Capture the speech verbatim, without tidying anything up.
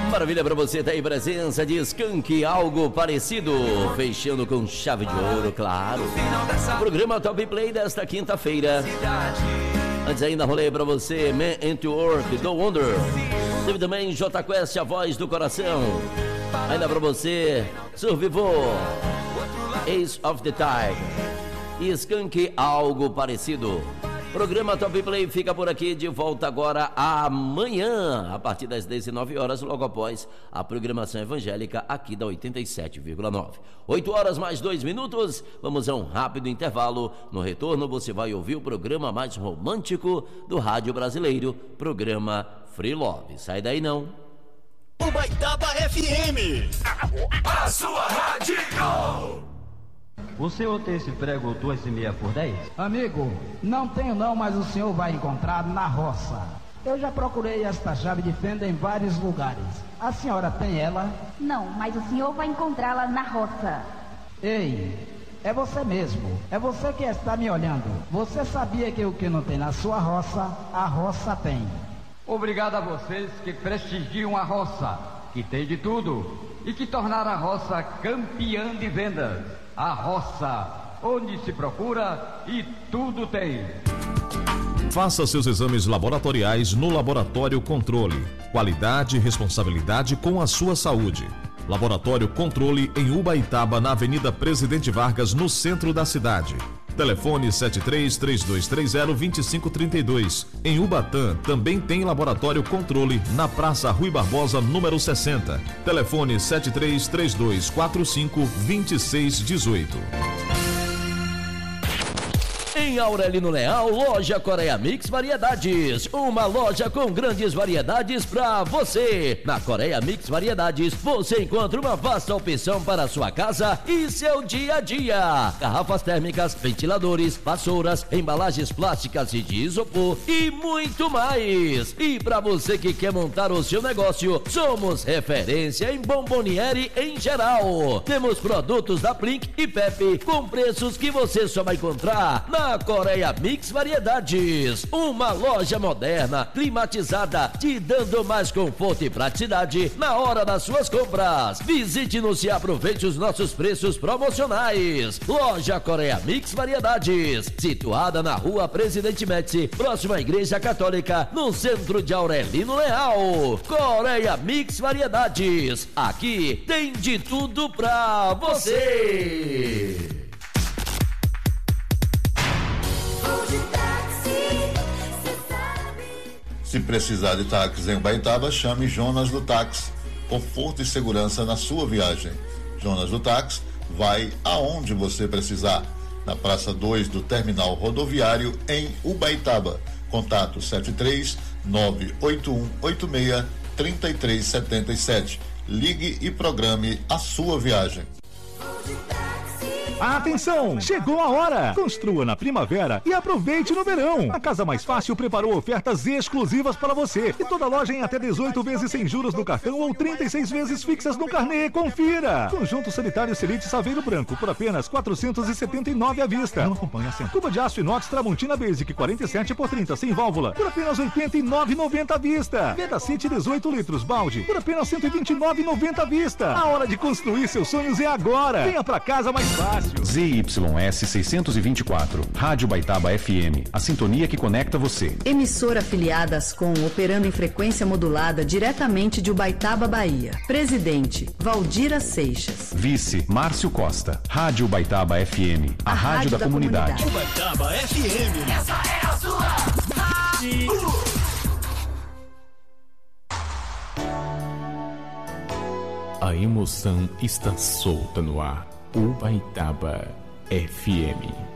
Maravilha pra você, tá aí presença de Skank, algo parecido, fechando com chave de ouro, claro. Programa Top Play desta quinta-feira. Antes ainda rolei pra você Man into Work, do Wonder. Teve também J Quest, a voz do coração. Ainda pra você, Survivor, Ace of the Tiger e Skank, algo parecido. Programa Top Play fica por aqui, de volta agora amanhã, a partir das dezenove horas, logo após a programação evangélica aqui da oitenta e sete vírgula nove. oito horas mais dois minutos, vamos a um rápido intervalo. No retorno você vai ouvir o programa mais romântico do rádio brasileiro, programa Free Love. Sai daí não. Ubaitaba F M, a sua rádio. O senhor tem esse prego duas e meia por dez? Amigo, não tenho não, mas o senhor vai encontrar na roça. Eu já procurei esta chave de fenda em vários lugares. A senhora tem ela? Não, mas o senhor vai encontrá-la na roça. Ei, é você mesmo. É você que está me olhando. Você sabia que o que não tem na sua roça, a roça tem. Obrigado a vocês que prestigiam a roça, que tem de tudo, e que tornaram a roça campeã de vendas. A roça, onde se procura e tudo tem. Faça seus exames laboratoriais no Laboratório Controle. Qualidade e responsabilidade com a sua saúde. Laboratório Controle em Ubaitaba, na Avenida Presidente Vargas, no centro da cidade. Telefone sete três três dois três zero dois cinco três dois. Em Ubatã também tem Laboratório Controle na Praça Rui Barbosa, número sessenta. Telefone sete três três dois quatro cinco dois seis um oito. Em Aurelino Leal, loja Coreia Mix Variedades, uma loja com grandes variedades para você. Na Coreia Mix Variedades, você encontra uma vasta opção para a sua casa e seu dia a dia. Garrafas térmicas, ventiladores, vassouras, embalagens plásticas e de isopor e muito mais. E para você que quer montar o seu negócio, somos referência em bomboniere em geral. Temos produtos da Plink e Pepe com preços que você só vai encontrar na Coreia Mix Variedades, uma loja moderna, climatizada, te dando mais conforto e praticidade na hora das suas compras. Visite-nos e aproveite os nossos preços promocionais. Loja Coreia Mix Variedades, situada na Rua Presidente Médici, próxima à Igreja Católica, no centro de Aurelino Leal. Coreia Mix Variedades, aqui tem de tudo pra você. Se precisar de táxis em Ubaitaba, chame Jonas do Táxi. Conforto e segurança na sua viagem. Jonas do Táxi vai aonde você precisar. Na Praça dois do Terminal Rodoviário, em Ubaitaba. Contato sete três nove oito um oito seis três três sete sete. Ligue e programe a sua viagem. Atenção! Chegou a hora! Construa na primavera e aproveite no verão. A Casa Mais Fácil preparou ofertas exclusivas para você. E toda loja em até dezoito vezes sem juros no cartão ou trinta e seis vezes fixas no carnê. Confira! Conjunto sanitário Selite Saveiro Branco por apenas quatrocentos e setenta e nove à vista. Não acompanha sempre. Cuba de aço inox Tramontina Basic quarenta e sete por trinta sem válvula por apenas oitenta e nove reais e noventa centavos à vista. Veda City dezoito litros balde por apenas cento e vinte e nove reais e noventa centavos à vista. A hora de construir seus sonhos é agora. Venha pra Casa Mais Fácil. Z Y S seiscentos e vinte e quatro, Rádio Ubaitaba F M, a sintonia que conecta você. Emissora afiliada Ascom, operando em frequência modulada diretamente de Ubaitaba, Bahia. Presidente, Valdira Seixas. Vice, Márcio Costa. Rádio Ubaitaba F M, a, a rádio, rádio da, da comunidade. comunidade. Ubaitaba F M, essa é a sua rádio. A emoção está solta no ar. Ubaitaba F M.